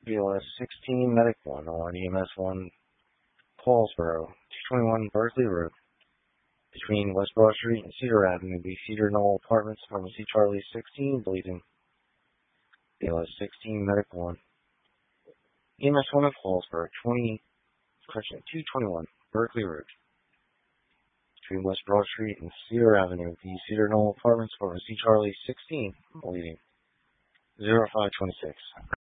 BLS 16 Medic 1 on EMS 1 Paulsboro, 221 Berkeley Road, between West Broad Street and Cedar Avenue, the Cedar Knoll Apartments, Pharmacy Charlie 16, bleeding. BLS 16 Medic 1. EMS 1 of Paulsboro, 221 Berkeley Road, between West Broad Street and Cedar Avenue, the Cedar Knoll Apartments, Pharmacy Charlie 16, bleeding. 0526.